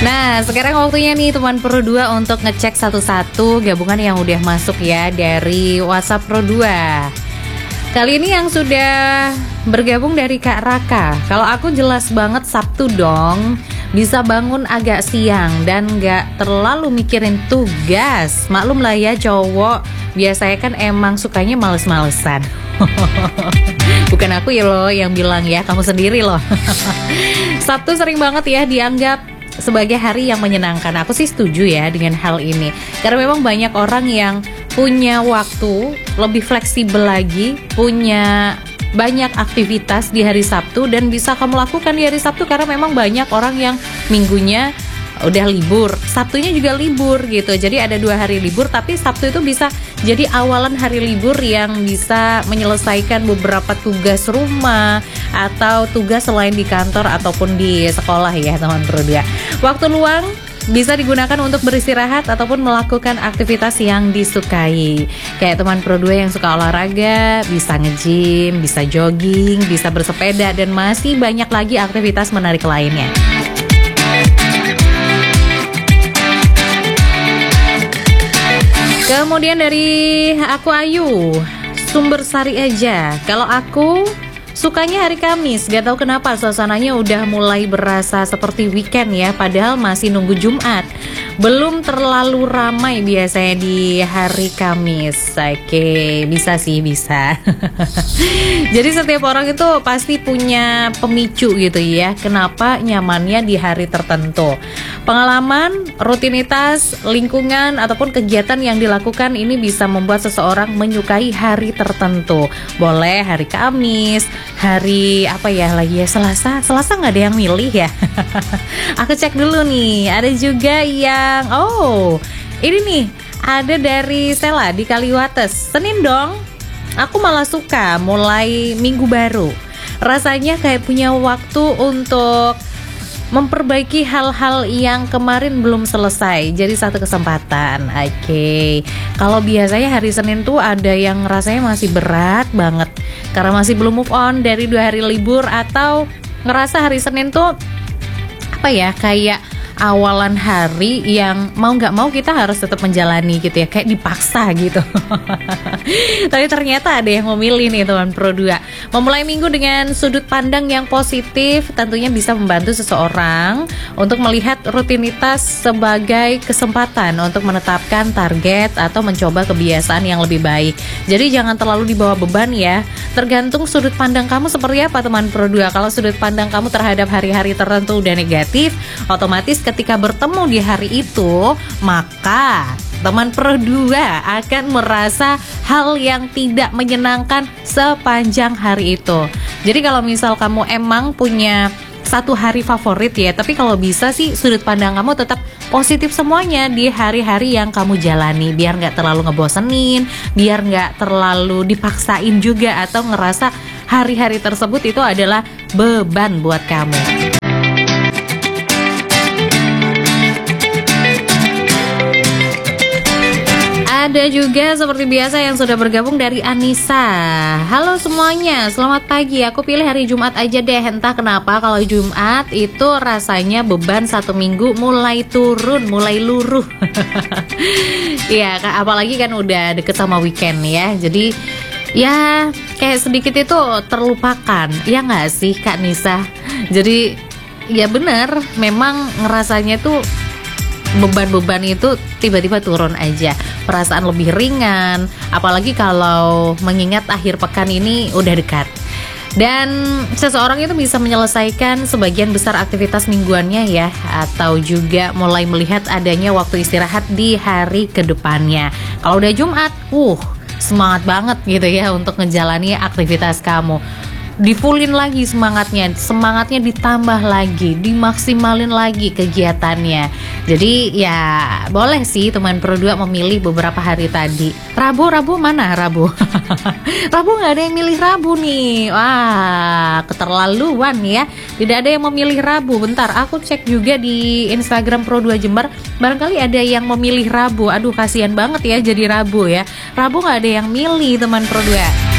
Nah, sekarang waktunya nih teman Pro 2 untuk ngecek satu-satu gabungan yang udah masuk ya dari WhatsApp Pro 2. Kali ini yang sudah bergabung dari Kak Raka. Kalau aku jelas banget Sabtu dong. Bisa bangun agak siang dan gak terlalu mikirin tugas. Maklum lah ya cowok, biasanya kan emang sukanya males-malesan. Bukan aku ya loh yang bilang ya, kamu sendiri loh. Sabtu sering banget ya dianggap sebagai hari yang menyenangkan. Aku sih setuju ya dengan hal ini. Karena memang banyak orang yang punya waktu lebih fleksibel lagi, punya banyak aktivitas di hari Sabtu dan bisa kamu lakukan di hari Sabtu karena memang banyak orang yang minggunya udah libur, Sabtunya juga libur gitu. Jadi ada 2 hari libur, tapi Sabtu itu bisa jadi awalan hari libur yang bisa menyelesaikan beberapa tugas rumah atau tugas selain di kantor ataupun di sekolah ya teman Pro 2. Waktu luang bisa digunakan untuk beristirahat ataupun melakukan aktivitas yang disukai. Kayak teman Pro 2 yang suka olahraga, bisa nge-gym, bisa jogging, bisa bersepeda, dan masih banyak lagi aktivitas menarik lainnya. Kemudian dari aku Ayu, Sumber Sari aja. Kalau aku sukanya hari Kamis, gak tahu kenapa suasananya udah mulai berasa seperti weekend ya, padahal masih nunggu Jumat. Belum terlalu ramai biasanya di hari Kamis. Oke, bisa sih, bisa. Jadi setiap orang itu pasti punya pemicu gitu ya, kenapa nyamannya di hari tertentu. Pengalaman, rutinitas, lingkungan, ataupun kegiatan yang dilakukan ini bisa membuat seseorang menyukai hari tertentu. Boleh hari Kamis, hari apa ya lagi ya, Selasa nggak ada yang milih ya. Aku cek dulu nih, ada juga yang ini nih, ada dari Stella di Kaliwates. Senin dong, aku malah suka mulai minggu baru. Rasanya kayak punya waktu untuk memperbaiki hal-hal yang kemarin belum selesai. Jadi satu kesempatan. Oke. Kalau biasanya hari Senin tuh ada yang rasanya masih berat banget karena masih belum move on dari 2 hari libur, atau ngerasa hari Senin tuh apa ya, kayak awalan hari yang mau nggak mau kita harus tetap menjalani gitu ya, kayak dipaksa gitu. Tapi ternyata ada yang memilih nih teman Pro 2. Memulai minggu dengan sudut pandang yang positif tentunya bisa membantu seseorang untuk melihat rutinitas sebagai kesempatan untuk menetapkan target atau mencoba kebiasaan yang lebih baik. Jadi jangan terlalu dibawa beban ya. Tergantung sudut pandang kamu seperti apa teman Pro 2. Kalau sudut pandang kamu terhadap hari-hari tertentu udah negatif, otomatis ketika bertemu di hari itu, maka teman Pro 2 akan merasa hal yang tidak menyenangkan sepanjang hari itu. Jadi kalau misal kamu emang punya satu hari favorit ya, tapi kalau bisa sih sudut pandang kamu tetap positif semuanya di hari-hari yang kamu jalani, biar nggak terlalu ngebosenin, biar nggak terlalu dipaksain juga atau ngerasa hari-hari tersebut itu adalah beban buat kamu. Ada juga seperti biasa yang sudah bergabung dari Anissa. Halo semuanya, selamat pagi. Aku pilih hari Jumat aja deh. Entah kenapa kalau Jumat itu rasanya beban 1 minggu mulai turun, mulai luruh. Iya, apalagi kan udah deket sama weekend ya. Jadi ya kayak sedikit itu terlupakan. Ya nggak sih Kak Nisa? Jadi ya bener, memang ngerasanya tuh beban-beban itu tiba-tiba turun aja, perasaan lebih ringan, apalagi kalau mengingat akhir pekan ini udah dekat. Dan seseorang itu bisa menyelesaikan sebagian besar aktivitas mingguannya ya, atau juga mulai melihat adanya waktu istirahat di hari kedepannya. Kalau udah Jumat, semangat banget gitu ya untuk ngejalani aktivitas kamu. Difullin lagi semangatnya ditambah lagi, dimaksimalin lagi kegiatannya. Jadi ya boleh sih teman Pro 2 memilih beberapa hari tadi. Rabu mana Rabu? Rabu nggak ada yang milih Rabu nih. Wah, keterlaluan ya. Tidak ada yang memilih Rabu. Bentar, aku cek juga di Instagram Pro 2 Jember. Barangkali ada yang memilih Rabu. Aduh, kasihan banget ya jadi Rabu ya. Rabu nggak ada yang milih teman Pro 2.